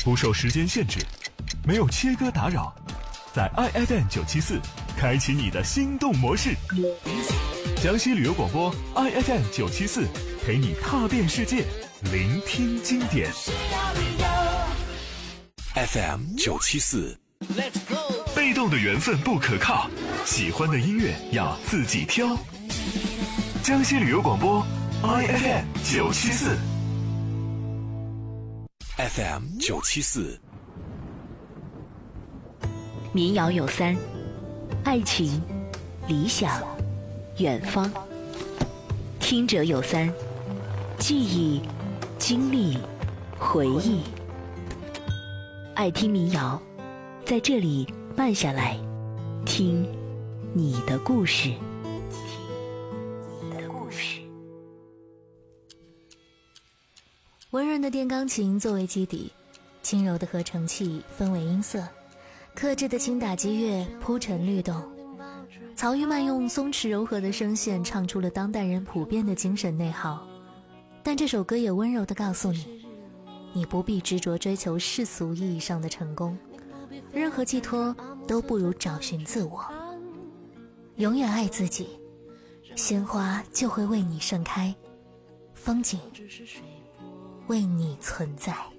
不受时间限制，没有切割打扰，在 IFM 974开启你的心动模式。江西旅游广播 IFM 974陪你踏遍世界，聆听经典。FM 974，被动的缘分不可靠，喜欢的音乐要自己挑。江西旅游广播 IFM 974。FM 974， 民谣有三：爱情、理想、远方。听者有三：记忆、经历、回忆。爱听民谣，在这里慢下来，听你的故事。 温润的电钢琴作为基底，轻柔的合成器分为音色，克制的轻打击乐铺陈律动。曹玉曼用松弛柔和的声线唱出了当代人普遍的精神内耗，但这首歌也温柔地告诉你，你不必执着追求世俗意义上的成功，任何寄托都不如找寻自我。永远爱自己，鲜花就会为你盛开，风景为你存在。